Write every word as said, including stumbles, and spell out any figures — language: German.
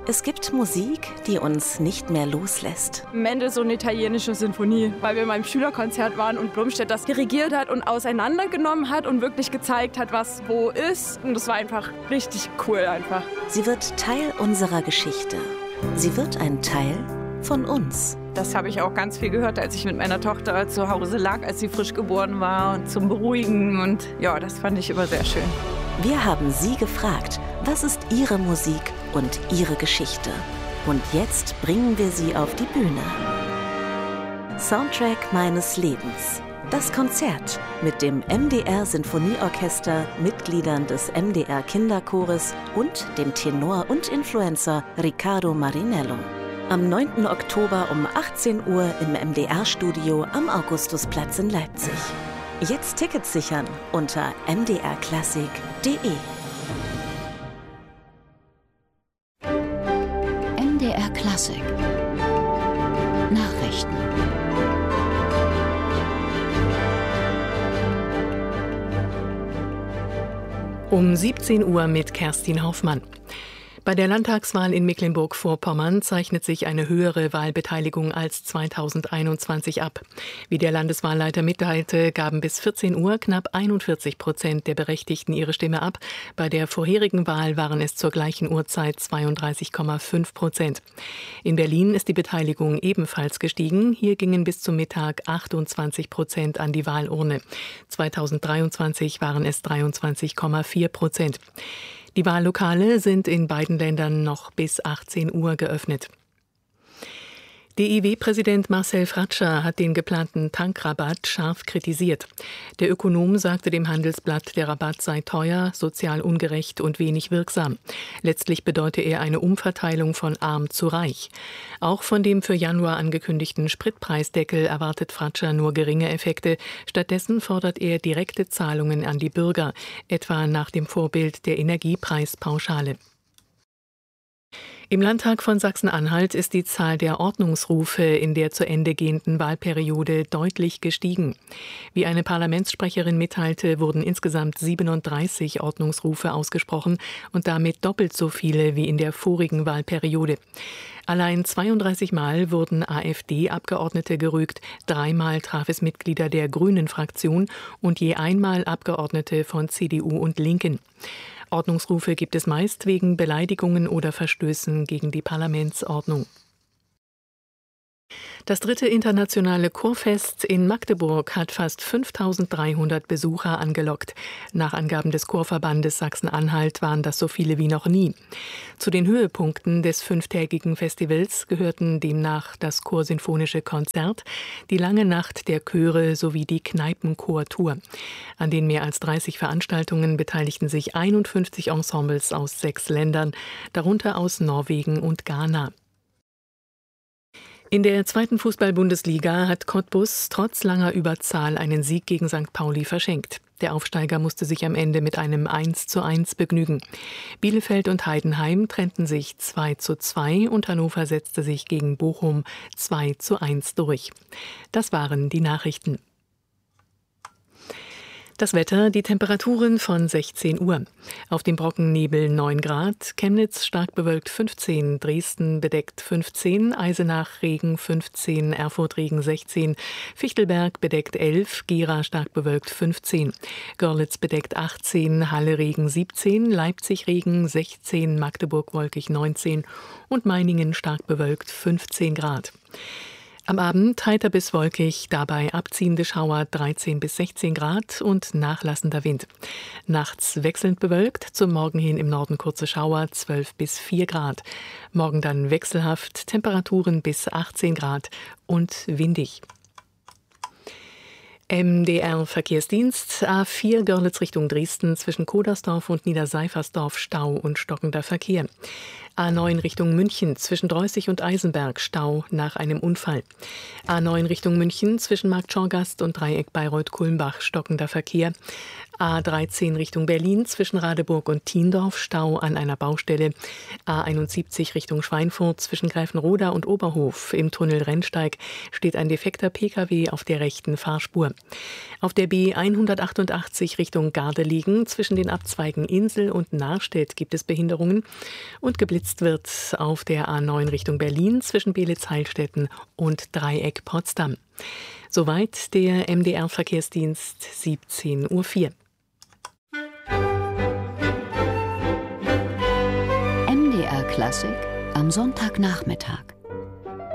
Es gibt Musik, die uns nicht mehr loslässt. Mendelssohn italienische Sinfonie, weil wir mal im Schülerkonzert waren und Blomstedt das dirigiert hat und auseinandergenommen hat und wirklich gezeigt hat, was wo ist. Und das war einfach richtig cool einfach. Sie wird Teil unserer Geschichte. Sie wird ein Teil von uns. Das habe ich auch ganz viel gehört, als ich mit meiner Tochter zu Hause lag, als sie frisch geboren war, und zum Beruhigen. Und ja, das fand ich immer sehr schön. Wir haben Sie gefragt, was ist Ihre Musik und Ihre Geschichte? Und jetzt bringen wir sie auf die Bühne. Soundtrack meines Lebens. Das Konzert mit dem M D R Sinfonieorchester, Mitgliedern des M D R Kinderchores und dem Tenor und Influencer Riccardo Marinello. Am neunten Oktober um achtzehn Uhr im M D R-Studio am Augustusplatz in Leipzig. Jetzt Tickets sichern unter m d r klassik punkt d e. M D R Klassik Nachrichten. Um siebzehn Uhr mit Kerstin Hoffmann. Bei der Landtagswahl in Mecklenburg-Vorpommern zeichnet sich eine höhere Wahlbeteiligung als zweitausendeinundzwanzig ab. Wie der Landeswahlleiter mitteilte, gaben bis vierzehn Uhr knapp einundvierzig Prozent der Berechtigten ihre Stimme ab. Bei der vorherigen Wahl waren es zur gleichen Uhrzeit zweiunddreißig Komma fünf Prozent. In Berlin ist die Beteiligung ebenfalls gestiegen. Hier gingen bis zum Mittag achtundzwanzig Prozent an die Wahlurne. zweitausenddreiundzwanzig waren es dreiundzwanzig Komma vier Prozent. Die Wahllokale sind in beiden Ländern noch bis achtzehn Uhr geöffnet. D I W-Präsident Marcel Fratscher hat den geplanten Tankrabatt scharf kritisiert. Der Ökonom sagte dem Handelsblatt, der Rabatt sei teuer, sozial ungerecht und wenig wirksam. Letztlich bedeute er eine Umverteilung von arm zu reich. Auch von dem für Januar angekündigten Spritpreisdeckel erwartet Fratscher nur geringe Effekte. Stattdessen fordert er direkte Zahlungen an die Bürger, etwa nach dem Vorbild der Energiepreispauschale. Im Landtag von Sachsen-Anhalt ist die Zahl der Ordnungsrufe in der zu Ende gehenden Wahlperiode deutlich gestiegen. Wie eine Parlamentssprecherin mitteilte, wurden insgesamt siebenunddreißig Ordnungsrufe ausgesprochen und damit doppelt so viele wie in der vorigen Wahlperiode. Allein zweiunddreißig Mal wurden AfD-Abgeordnete gerügt, dreimal traf es Mitglieder der Grünen-Fraktion und je einmal Abgeordnete von C D U und Linken. Ordnungsrufe gibt es meist wegen Beleidigungen oder Verstößen gegen die Parlamentsordnung. Das dritte internationale Chorfest in Magdeburg hat fast fünftausenddreihundert Besucher angelockt. Nach Angaben des Chorverbandes Sachsen-Anhalt waren das so viele wie noch nie. Zu den Höhepunkten des fünftägigen Festivals gehörten demnach das Chorsinfonische Konzert, die lange Nacht der Chöre sowie die Kneipenchortour. An den mehr als dreißig Veranstaltungen beteiligten sich einundfünfzig Ensembles aus sechs Ländern, darunter aus Norwegen und Ghana. In der zweiten Fußball-Bundesliga hat Cottbus trotz langer Überzahl einen Sieg gegen Sankt Pauli verschenkt. Der Aufsteiger musste sich am Ende mit einem eins zu eins begnügen. Bielefeld und Heidenheim trennten sich zwei zu zwei und Hannover setzte sich gegen Bochum zwei zu eins durch. Das waren die Nachrichten. Das Wetter, die Temperaturen von sechzehn Uhr. Auf dem Brockennebel neun Grad, Chemnitz stark bewölkt fünfzehn, Dresden bedeckt fünfzehn, Eisenach Regen fünfzehn, Erfurt Regen sechzehn, Fichtelberg bedeckt elf, Gera stark bewölkt fünfzehn, Görlitz bedeckt achtzehn, Halle Regen siebzehn, Leipzig Regen sechzehn, Magdeburg wolkig neunzehn und Meiningen stark bewölkt fünfzehn Grad. Am Abend heiter bis wolkig, dabei abziehende Schauer dreizehn bis sechzehn Grad und nachlassender Wind. Nachts wechselnd bewölkt, zum Morgen hin im Norden kurze Schauer, zwölf bis vier Grad. Morgen dann wechselhaft, Temperaturen bis achtzehn Grad und windig. M D R-Verkehrsdienst, A vier Görlitz Richtung Dresden zwischen Kodersdorf und Niederseifersdorf Stau und stockender Verkehr. A neun Richtung München zwischen Dreußig und Eisenberg Stau nach einem Unfall. A neun Richtung München zwischen Marktschorgast und Dreieck Bayreuth-Kulmbach stockender Verkehr. A dreizehn Richtung Berlin zwischen Radeburg und Thiendorf Stau an einer Baustelle. A einundsiebzig Richtung Schweinfurt zwischen Greifenroda und Oberhof im Tunnel Rennsteig steht ein defekter Pkw auf der rechten Fahrspur. Auf der B hundertachtundachtzig Richtung Gardelegen zwischen den Abzweigen Insel und Narstedt gibt es Behinderungen und geblitzt wird auf der A neun Richtung Berlin zwischen Beelitz-Heilstätten und Dreieck Potsdam. Soweit der M D R-Verkehrsdienst, siebzehn Uhr vier. M D R Klassik am Sonntagnachmittag.